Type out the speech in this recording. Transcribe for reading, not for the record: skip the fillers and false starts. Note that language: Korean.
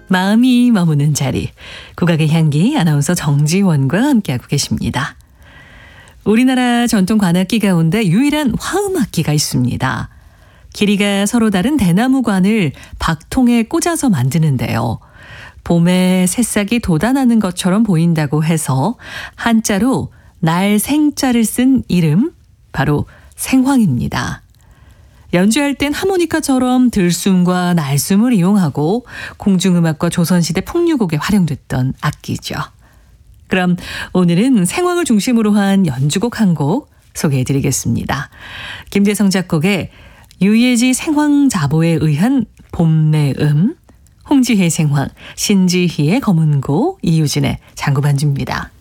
마음이 머무는 자리, 국악의 향기 아나운서 정지원과 함께하고 계십니다. 우리나라 전통 관악기 가운데 유일한 화음악기가 있습니다. 길이가 서로 다른 대나무 관을 박통에 꽂아서 만드는데요. 봄에 새싹이 돋아나는 것처럼 보인다고 해서 한자로 날생자를 쓴 이름, 바로 생황입니다. 연주할 땐 하모니카처럼 들숨과 날숨을 이용하고 공중음악과 조선시대 풍류곡에 활용됐던 악기죠. 그럼 오늘은 생황을 중심으로 한 연주곡 한 곡 소개해드리겠습니다. 김대성 작곡의 유예지 생황자보에 의한 봄내음, 홍지혜 생황, 신지희의 검은고, 이유진의 장구반주입니다.